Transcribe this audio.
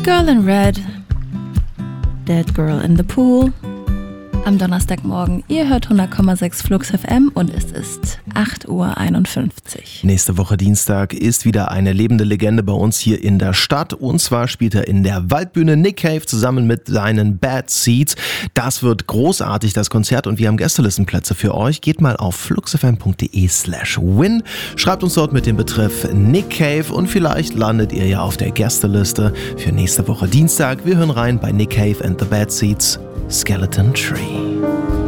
Girl in Red, Dead Girl in the Pool. Am Donnerstagmorgen, ihr hört 100,6 Flux FM und es ist 8:51 Uhr. Nächste Woche Dienstag ist wieder eine lebende Legende bei uns hier in der Stadt. Und zwar spielt er in der Waldbühne Nick Cave zusammen mit seinen Bad Seeds. Das wird großartig, das Konzert, und wir haben Gästelistenplätze für euch. Geht mal auf fluxfm.de/win. Schreibt uns dort mit dem Betreff Nick Cave und vielleicht landet ihr ja auf der Gästeliste für nächste Woche Dienstag. Wir hören rein bei Nick Cave and the Bad Seeds, Skeleton Tree.